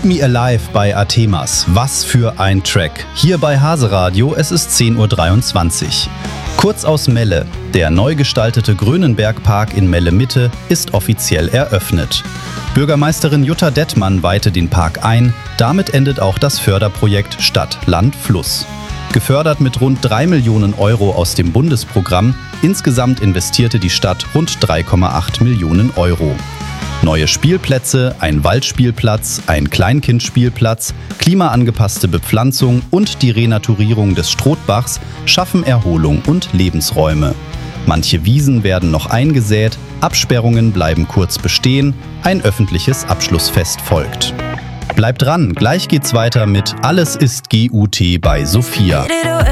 Me Alive bei Athemas. Was für ein Track. Hier bei Hase Radio, es ist 10.23 Uhr. Kurz aus Melle. Der neu gestaltete Grönenberg-Park in Melle-Mitte ist offiziell eröffnet. Bürgermeisterin Jutta Dettmann weihte den Park ein. Damit endet auch das Förderprojekt Stadt, Land, Fluss. Gefördert mit rund 3 Millionen Euro aus dem Bundesprogramm. Insgesamt investierte die Stadt rund 3,8 Millionen Euro. Neue Spielplätze, ein Waldspielplatz, ein Kleinkindspielplatz, klimaangepasste Bepflanzung und die Renaturierung des Strothbachs schaffen Erholung und Lebensräume. Manche Wiesen werden noch eingesät, Absperrungen bleiben kurz bestehen, ein öffentliches Abschlussfest folgt. Bleibt dran, gleich geht's weiter mit Alles ist GUT bei Sophia.